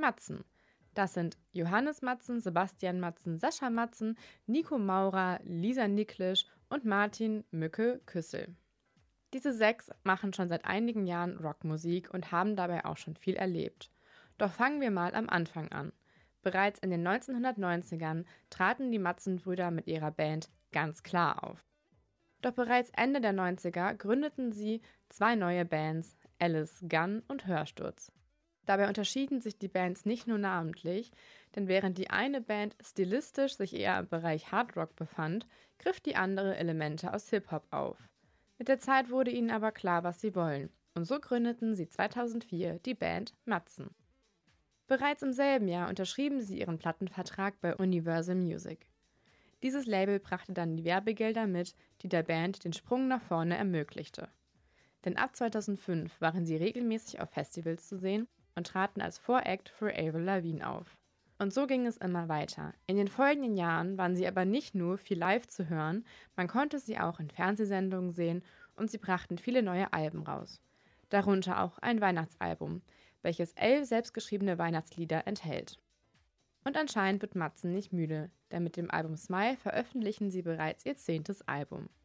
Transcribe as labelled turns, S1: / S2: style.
S1: Matzen. Das sind Johannes Matzen, Sebastian Matzen, Sascha Matzen, Nico Maurer, Lisa Niklisch und Martin Mücke Küssel. Diese 6 machen schon seit einigen Jahren Rockmusik und haben dabei auch schon viel erlebt. Doch fangen wir mal am Anfang an. Bereits in den 1990ern traten die Matzen-Brüder mit ihrer Band Ganz klar auf. Doch bereits Ende der 90er gründeten sie 2 neue Bands, Alice Gunn und Hörsturz. Dabei unterschieden sich die Bands nicht nur namentlich, denn während die eine Band stilistisch sich eher im Bereich Hardrock befand, griff die andere Elemente aus Hip-Hop auf. Mit der Zeit wurde ihnen aber klar, was sie wollen, und so gründeten sie 2004 die Band Matzen. Bereits im selben Jahr unterschrieben sie ihren Plattenvertrag bei Universal Music. Dieses Label brachte dann die Werbegelder mit, die der Band den Sprung nach vorne ermöglichte. Denn ab 2005 waren sie regelmäßig auf Festivals zu sehen und traten als Voract für Avril Lavigne auf. Und so ging es immer weiter. In den folgenden Jahren waren sie aber nicht nur viel live zu hören, man konnte sie auch in Fernsehsendungen sehen und sie brachten viele neue Alben raus. Darunter auch ein Weihnachtsalbum, welches 11 selbstgeschriebene Weihnachtslieder enthält. Und anscheinend wird Matzen nicht müde, denn mit dem Album Smile veröffentlichen sie bereits ihr 10. Album.